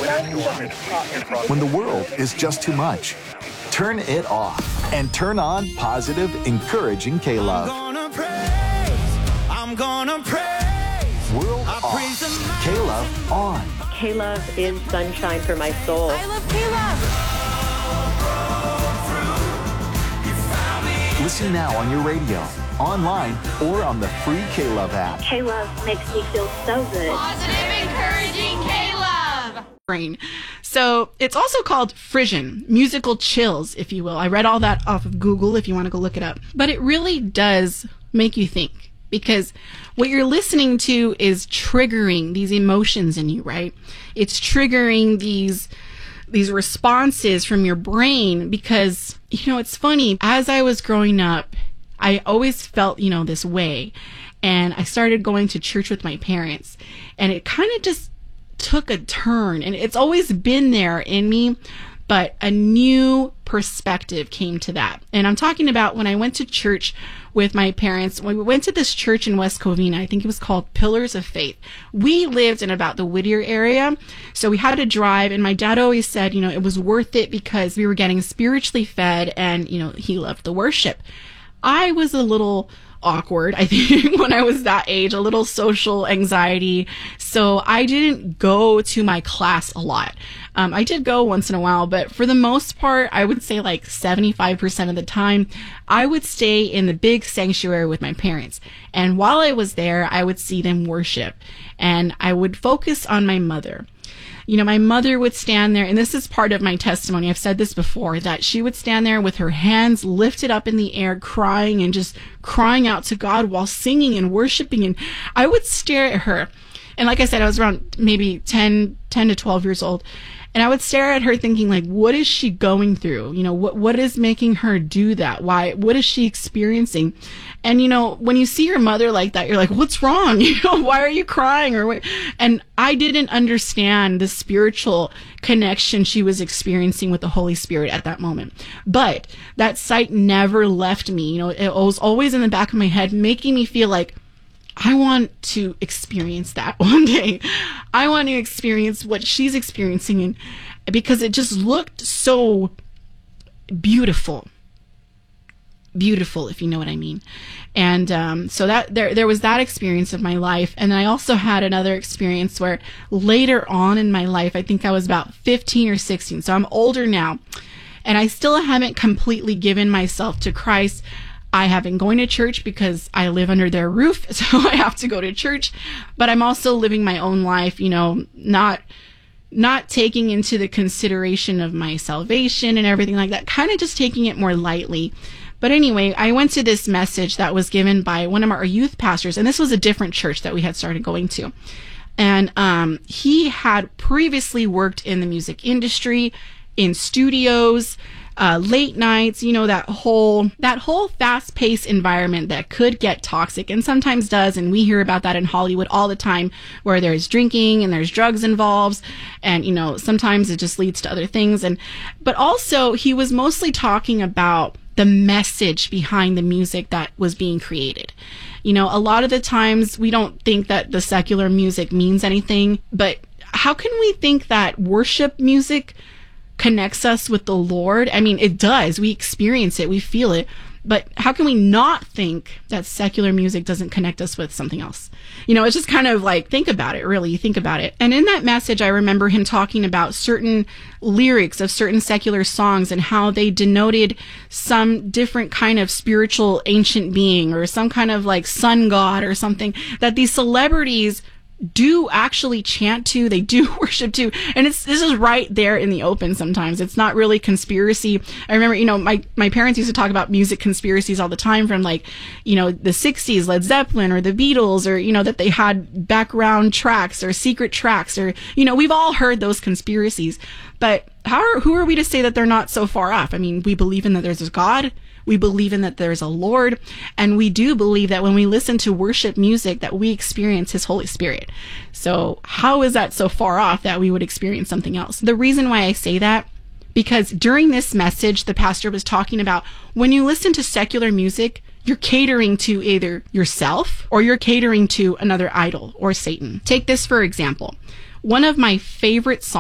When the world is just too much, turn it off and turn on positive, encouraging K-Love. I'm gonna praise. World off. K-Love on. K-Love is sunshine for my soul. I love K-Love. Listen now on your radio, online, or on the free K-Love app. K-Love makes me feel so good. Positive, encouraging K-Love. Brain. So it's also called Frisian, musical chills, if you will. I read all that off of Google if you want to go look it up. But it really does make you think, because what you're listening to is triggering these emotions in you, right? It's triggering these responses from your brain because, it's funny. As I was growing up, I always felt, this way. And I started going to church with my parents, and it kind of just took a turn, and it's always been there in me, but a new perspective came to that. And I'm talking about when I went to church with my parents. When we went to this church in West Covina, I think it was called Pillars of Faith. We lived in about the Whittier area, so we had to drive, and my dad always said, it was worth it because we were getting spiritually fed, and, he loved the worship. I was a little awkward, I think, when I was that age, a little social anxiety. So I didn't go to my class a lot. I did go once in a while, but for the most part, I would say like 75% of the time, I would stay in the big sanctuary with my parents. And while I was there, I would see them worship, and I would focus on my mother. My mother would stand there, and this is part of my testimony. I've said this before, that she would stand there with her hands lifted up in the air, crying and just crying out to God while singing and worshiping. And I would stare at her. And like I said, I was around maybe 10 to 12 years old. And I would stare at her thinking, like, what is she going through? What is making her do that? Why? What is she experiencing? And, when you see your mother like that, you're like, what's wrong? Why are you crying? And I didn't understand the spiritual connection she was experiencing with the Holy Spirit at that moment. But that sight never left me. It was always in the back of my head, making me feel like, I want to experience that one day. I want to experience what she's experiencing, and because it just looked so beautiful, if you know what I mean. And so that there was that experience of my life. And then I also had another experience where later on in my life, I think I was about 15 or 16. So I'm older now, and I still haven't completely given myself to Christ. I have been going to church because I live under their roof, so I have to go to church. But I'm also living my own life, not taking into the consideration of my salvation and everything like that, kind of just taking it more lightly. But anyway, I went to this message that was given by one of our youth pastors, and this was a different church that we had started going to. And he had previously worked in the music industry, in studios, late nights, that whole fast-paced environment that could get toxic, and sometimes does, and we hear about that in Hollywood all the time, where there's drinking and there's drugs involved, and sometimes it just leads to other things. But also he was mostly talking about the message behind the music that was being created. A lot of the times we don't think that the secular music means anything, but how can we think that worship music connects us with the Lord? I mean, it does. We experience it. We feel it. But how can we not think that secular music doesn't connect us with something else? It's just kind of like, think about it, really. Think about it. And in that message, I remember him talking about certain lyrics of certain secular songs and how they denoted some different kind of spiritual ancient being, or some kind of like sun god or something, that these celebrities do actually chant to, they do worship to, and this is right there in the open sometimes. It's not really conspiracy. I remember, my parents used to talk about music conspiracies all the time, from the 60s, Led Zeppelin or the Beatles, or, that they had background tracks or secret tracks, or, we've all heard those conspiracies. But who are we to say that they're not so far off? I mean, we believe in that there's a God. We believe in that there's a Lord, and we do believe that when we listen to worship music that we experience His Holy Spirit. So how is that so far off that we would experience something else? The reason why I say that, because during this message, the pastor was talking about when you listen to secular music, you're catering to either yourself or you're catering to another idol or Satan. Take this for example. One of my favorite songs